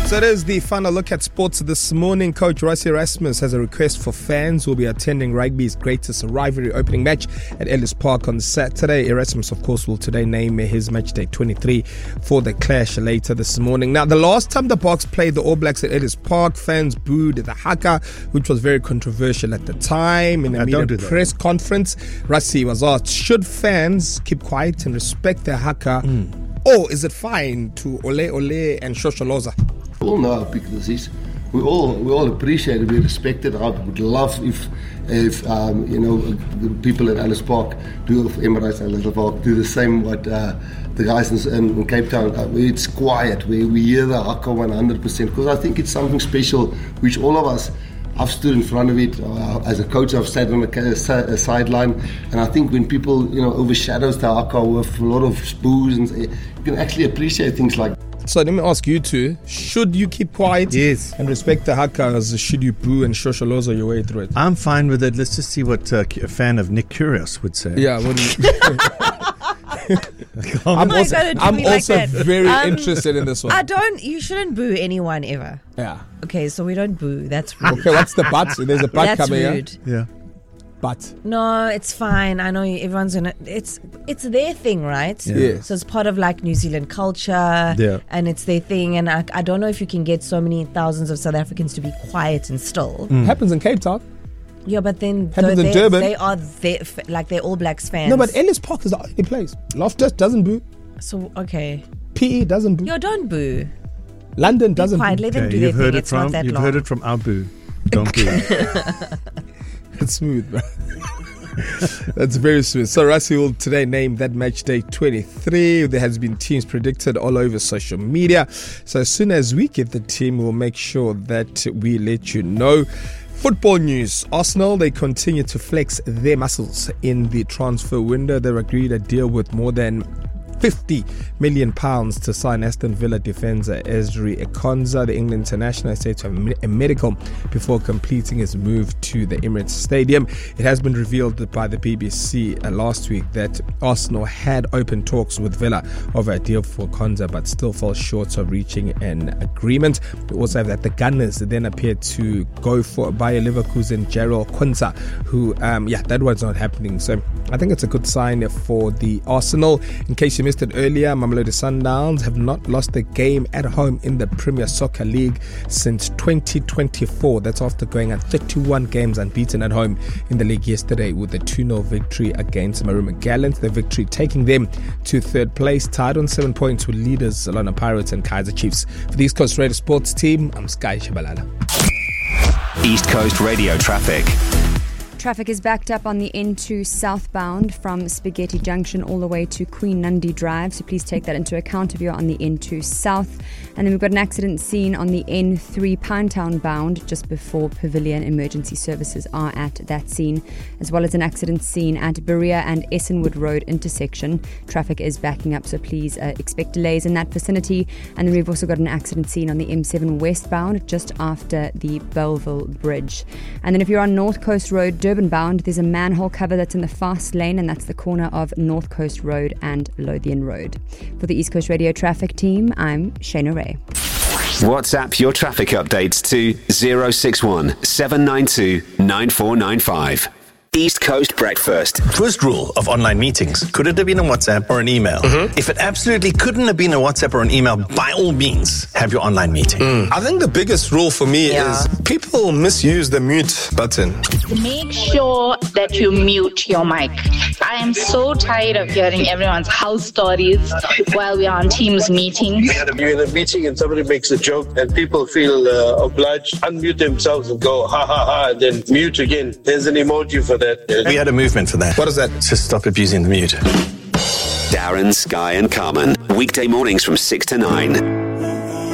So it is the final look at sports this morning. Coach Rassie Erasmus has a request for fans who will be attending rugby's greatest rivalry opening match at Ellis Park on Saturday. Erasmus, of course, will today name his match day 23 for the clash later this morning. Now, the last time the Boks played the All Blacks at Ellis Park, fans booed the haka, which was very controversial at the time. In a media press conference, Rassie was asked, should fans keep quiet and respect their haka, or is it fine to ole ole and shosholoza? We all know how big this is. We all appreciate it. We respect it. I would love if the people at Ellis Park do, Emirates Ellis Park do the same. What the guys in Cape Town, it's quiet. We hear the haka 100% because I think it's something special, which all of us. I've stood in front of it as a coach. I've sat on a sideline, and I think when people overshadows the haka with a lot of boos, and you can actually appreciate things like. So let me ask you two, should you keep quiet and respect the haka, or should you boo and shosholoza your way through it? I'm fine with it. Let's just see what a fan of Nick Kyrgios would say. Yeah, I'm also very interested in this one. You shouldn't boo anyone ever. Yeah. Okay, so we don't boo. That's rude. Okay, what's the but? There's a but coming here. That's rude. Yeah. But no, it's fine. I know everyone's gonna. It's their thing, right? Yeah. Yes. So it's part of like New Zealand culture. Yeah. And it's their thing. And I don't know if you can get so many thousands of South Africans to be quiet and still. Happens in Cape Town. Yeah, but then happens in Durban. They are they're All Blacks fans. No, but Ellis Park is the only place. Loftus doesn't boo. So okay. PE doesn't boo. Yo, don't boo. London doesn't quiet. boo. Let them do their thing. It's not that long. You've heard it from our boo. Don't boo. It's smooth, bro. That's very smooth. So Rassie will today name that match day 23. There has been teams predicted all over social media. So as soon as we get the team, we'll make sure that we let you know. Football news. Arsenal, they continue to flex their muscles in the transfer window. They've agreed a deal with more than £50 million to sign Aston Villa defender Ezri Ekonza. The England international is said to have a medical before completing his move to the Emirates Stadium. It has been revealed by the BBC last week that Arsenal had open talks with Villa over a deal for Ekonza, but still fell short of reaching an agreement. We also have that the Gunners then appeared to go for Bayer Leverkusen Jarell Quinta, who that one's not happening. So I think it's a good sign for the Arsenal. In case you missed it earlier, Mamelodi Sundowns have not lost a game at home in the Premier Soccer League since 2024. That's after going at 31 games unbeaten at home in the league yesterday with a 2-0 victory against Maruma Gallants. The victory taking them to third place, tied on 7 points with leaders Salona Pirates and Kaizer Chiefs. For the East Coast Radio Sports team, I'm Sky Shabalala. East Coast Radio traffic. Traffic is backed up on the N2 southbound from Spaghetti Junction all the way to Queen Nandi Drive, so please take that into account if you're on the N2 south. And then we've got an accident scene on the N3 Pinetown bound just before Pavilion. Emergency services are at that scene, as well as an accident scene at Berea and Essenwood Road intersection. Traffic is backing up, so please expect delays in that vicinity. And then we've also got an accident scene on the M7 westbound just after the Belleville Bridge. And then if you're on North Coast Road Durban bound, there's a manhole cover that's in the fast lane, and that's the corner of North Coast Road and Lothian Road. For the East Coast Radio traffic team, I'm Shana Ray. WhatsApp your traffic updates to 061 792 9495. East Coast Breakfast. First rule of online meetings. Could it have been a WhatsApp or an email? If it absolutely couldn't have been a WhatsApp or an email, by all means, have your online meeting. I think the biggest rule for me is people misuse the mute button. Make sure that you mute your mic. I am so tired of hearing everyone's house stories while we are on Teams meetings. You're in a meeting and somebody makes a joke and people feel obliged, unmute themselves and go, ha ha ha, and then mute again. There's an emoji for that. We had a movement for that. What is that? Just stop abusing the mute. Darren, Sky and Carmen. Weekday mornings from 6 to 9.